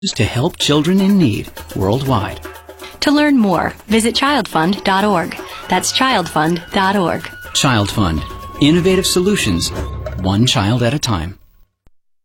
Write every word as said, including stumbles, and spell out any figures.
to help children in need worldwide. To learn more, visit child fund dot org. That's child fund dot org. Child Fund. Innovative solutions, one child at a time.